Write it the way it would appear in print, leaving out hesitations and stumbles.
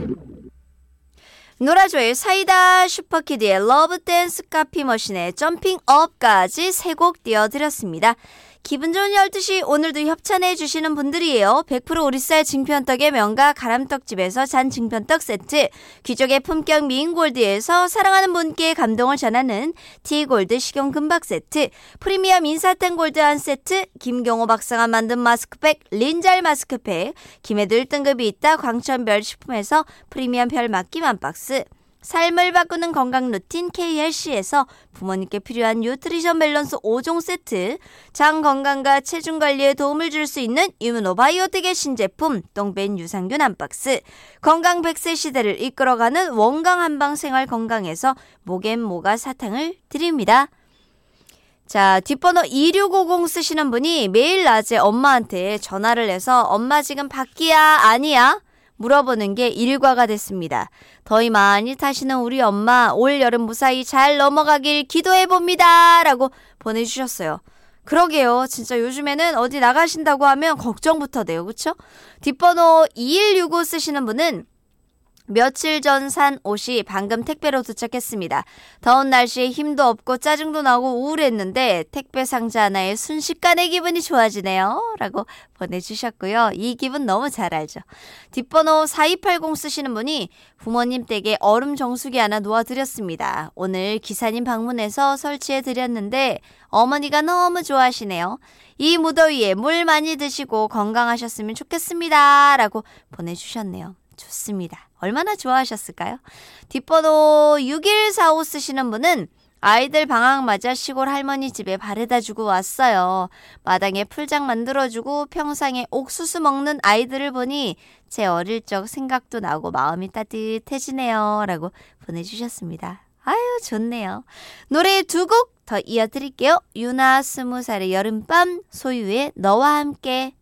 노라조의 사이다, 슈퍼키드의 러브댄스, 카피머신의 점핑업까지 세 곡 띄워드렸습니다. 기분 좋은 12시 오늘도 협찬해 주시는 분들이에요. 100% 오리쌀 증편떡의 명가 가람떡집에서 잔 증편떡 세트, 귀족의 품격 미인골드에서 사랑하는 분께 감동을 전하는 티골드 식용금박 세트, 프리미엄 인사탕 골드 한 세트, 김경호 박사가 만든 마스크팩 린잘 마스크팩, 김해도 1등급이 있다 광천별 식품에서 프리미엄 별 맡김 한 박스, 삶을 바꾸는 건강 루틴 KRC에서 부모님께 필요한 뉴트리션 밸런스 5종 세트, 장 건강과 체중 관리에 도움을 줄 수 있는 이뮤노바이오틱의 신제품 똥벤 유산균 한 박스, 건강 100세 시대를 이끌어가는 원강 한방 생활 건강에서 목앤모가 사탕을 드립니다. 자, 뒷번호 2650 쓰시는 분이 매일 낮에 엄마한테 전화를 해서 엄마 지금 밖이야 아니야? 물어보는 게 일과가 됐습니다. 더위 많이 타시는 우리 엄마 올 여름 무사히 잘 넘어가길 기도해봅니다 라고 보내주셨어요. 그러게요. 진짜 요즘에는 어디 나가신다고 하면 걱정부터 돼요. 그쵸? 뒷번호 2165 쓰시는 분은 며칠 전 산 옷이 방금 택배로 도착했습니다. 더운 날씨에 힘도 없고 짜증도 나고 우울했는데 택배 상자 하나에 순식간에 기분이 좋아지네요 라고 보내주셨고요. 이 기분 너무 잘 알죠. 뒷번호 4280 쓰시는 분이 부모님 댁에 얼음 정수기 하나 놓아드렸습니다. 오늘 기사님 방문해서 설치해드렸는데 어머니가 너무 좋아하시네요. 이 무더위에 물 많이 드시고 건강하셨으면 좋겠습니다 라고 보내주셨네요. 좋습니다. 얼마나 좋아하셨을까요? 뒷번호 6145 쓰시는 분은 아이들 방학 맞아 시골 할머니 집에 바래다 주고 왔어요. 마당에 풀장 만들어주고 평상에 옥수수 먹는 아이들을 보니 제 어릴 적 생각도 나고 마음이 따뜻해지네요 라고 보내주셨습니다. 아유 좋네요. 노래 두 곡 더 이어드릴게요. 유나 20살의 여름밤, 소유의 너와 함께.